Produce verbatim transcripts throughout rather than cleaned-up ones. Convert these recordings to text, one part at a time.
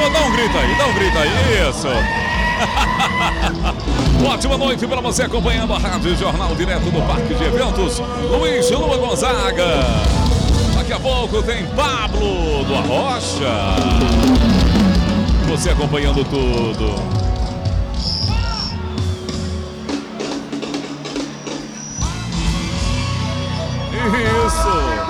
dá um grito aí, dá um grito aí, isso. Ótima noite para você acompanhando a Rádio Jornal direto do Parque de Eventos Luiz Lua Gonzaga. Daqui a pouco tem Pablo do Arrocha. Você acompanhando tudo. Isso.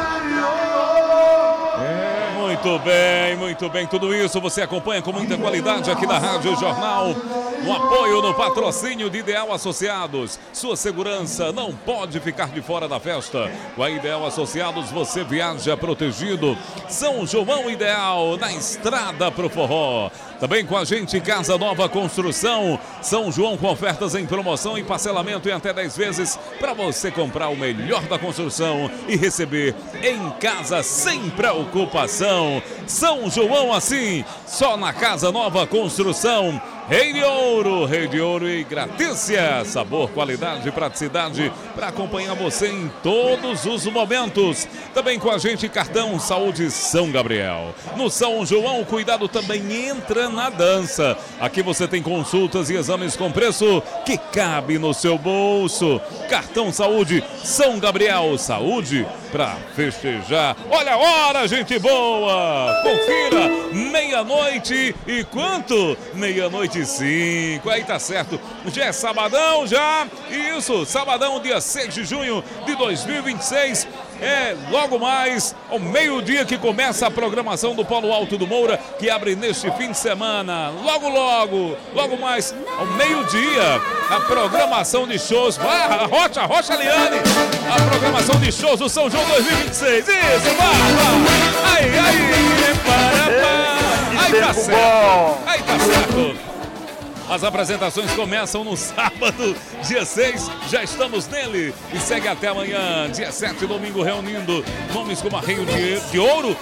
Muito bem, muito bem. Tudo isso você acompanha com muita qualidade aqui na Rádio Jornal. No apoio, no patrocínio de Ideal Associados. Sua segurança não pode ficar de fora da festa. Com a Ideal Associados você viaja protegido. São João Ideal, na estrada pro forró. Também com a gente Casa Nova Construção. São João com ofertas em promoção e parcelamento em até dez vezes para você comprar o melhor da construção e receber em casa sem preocupação. São João assim, só na Casa Nova Construção. Rei de Ouro, Rei de Ouro e Gratícia. Sabor, qualidade e praticidade para acompanhar você em todos os momentos. Também com a gente Cartão Saúde São Gabriel. No São João, o cuidado também entra na dança. Aqui você tem consultas e exames com preço que cabe no seu bolso. Cartão Saúde São Gabriel. Saúde para festejar. Olha a hora, gente boa. Confira, meia-noite e quanto? Meia-noite e cinco. Aí tá certo. Já é sabadão, já. Isso, sabadão, dia seis de junho de dois mil e vinte e seis. É logo mais ao meio-dia que começa a programação do Polo Alto do Moura, que abre neste fim de semana. Logo, logo, logo mais ao meio-dia, a programação de shows. Vai, a Rocha, a Rocha Liane, a programação de shows do São João dois mil e vinte e seis. Isso, vai, vai. Aí, aí, para, para. Aí tá certo. Aí tá certo. As apresentações começam no sábado, dia seis, já estamos nele. E segue até amanhã, dia sete, domingo, reunindo nomes como a Rei de, de Ouro